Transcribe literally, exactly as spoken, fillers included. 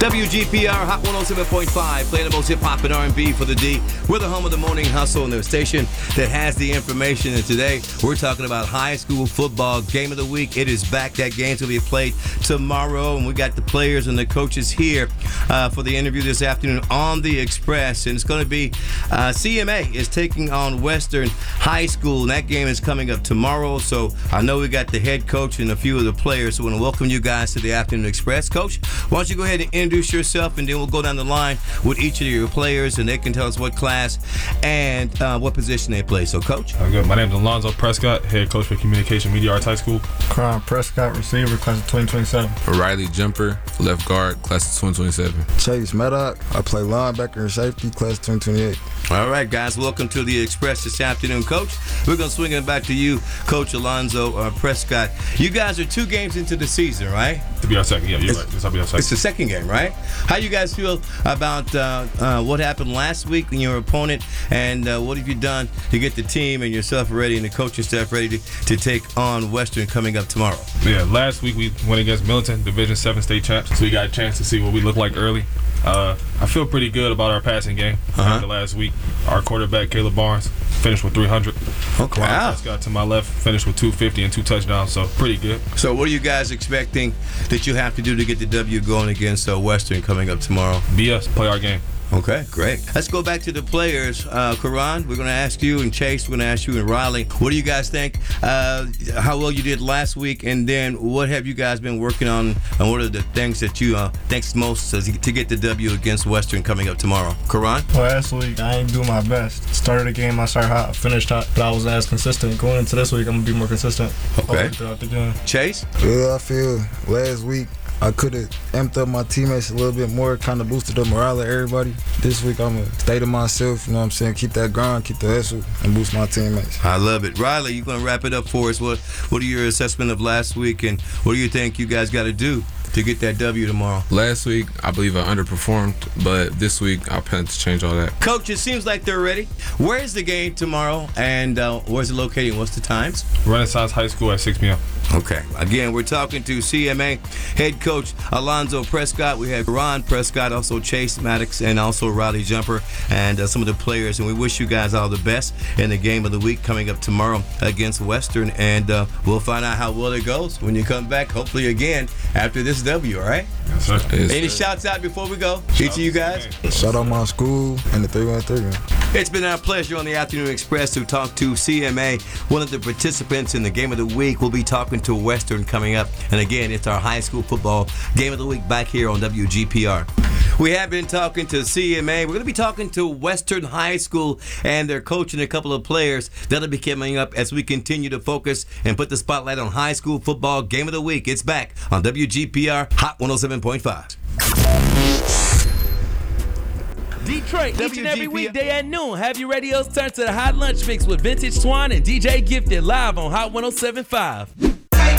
W G P R Hot one oh seven point five, playing the most hip-hop and R and B for the D. We're the home of the morning hustle and the station that has the information. And today, we're talking about high school football game of the week. It is back. That game's going to be played tomorrow. And we got the players and the coaches here uh, for the interview this afternoon on the Express. And it's going to be uh, C M A is taking on Western High School. And that game is coming up tomorrow. So I know we got the head coach and a few of the players. So I want to welcome you guys to the Afternoon Express. Coach, why don't you go ahead and introduce yourself, and then we'll go down the line with each of your players, and they can tell us what class and uh, what position they play. So, Coach. Uh, good. My name is Alonzo Prescott, head coach for Communication Media Arts High School. Crown Prescott, receiver, class of twenty twenty-seven. Riley Jumper, left guard, class of twenty twenty-seven. Chase Maddock, I play linebacker and safety, class of twenty twenty-eight. All right, guys, welcome to the Express this afternoon, Coach. We're going to swing it back to you, Coach Alonzo uh, Prescott. You guys are two games into the season, right? To be our second, yeah, you're it's, right. This will be our second. It's the second game, right? How you guys feel about uh, uh, what happened last week in your opponent, and uh, what have you done to get the team and yourself ready and the coaching staff ready to, to take on Western coming up tomorrow? Yeah, last week we went against Militant, Division seven state champs, so we got a chance to see what we look like early. Uh, I feel pretty good about our passing game. Uh-huh. After last week, our quarterback, Caleb Barnes, finished with three hundred. Okay. Wow. Prescott to my left finished with two fifty and two touchdowns, so pretty good. So what are you guys expecting that you have to do to get the W going against uh, Western coming up tomorrow? Be us, play our game. Okay, great. Let's go back to the players. Uh, Karan, we're going to ask you, and Chase, we're going to ask you, and Riley, what do you guys think? Uh, how well you did last week, and then what have you guys been working on, and what are the things that you uh, think most to, to get the W against Western coming up tomorrow? Karan? Well, last week, I ain't do my best. Started the game, I started hot, finished hot, but I was as consistent. Going into this week, I'm going to be more consistent. Okay. Throughout the game. Chase? Yeah, I feel last week I could have amped up my teammates a little bit more, kind of boosted the morale of everybody. This week, I'm going to stay to myself, you know what I'm saying, keep that grind, keep the hustle, and boost my teammates. I love it. Riley, you're going to wrap it up for us. What What are your assessment of last week, and what do you think you guys got to do to get that W tomorrow? Last week, I believe I underperformed, but this week, I plan to change all that. Coach, it seems like they're ready. Where is the game tomorrow, and uh, where's it located? What's the times? Renaissance High School at six p.m. Okay. Again, we're talking to C M A head coach Alonzo Prescott. We have Ron Prescott, also Chase Maddox, and also Riley Jumper, and uh, some of the players. And we wish you guys all the best in the game of the week coming up tomorrow against Western. And uh, we'll find out how well it goes when you come back, hopefully again, after this W, all right? Yes, sir. Yes, Any sir. shouts out before we go? Shout Each of you guys? Shout out my school and the three one three. It's been our pleasure on the Afternoon Express to talk to C M A, one of the participants in the game of the week. We'll be talking to Western coming up. And again, it's our high school football game of the week back here on W G P R. We have been talking to C M A. We're going to be talking to Western High School and their coach and a couple of players. That'll be coming up as we continue to focus and put the spotlight on high school football game of the week. It's back on W G P R Hot one oh seven point five. Detroit, each and every weekday at noon, have your radios turned to the Hot Lunch Mix with Vintage Swan and D J Gifted live on Hot one oh seven point five.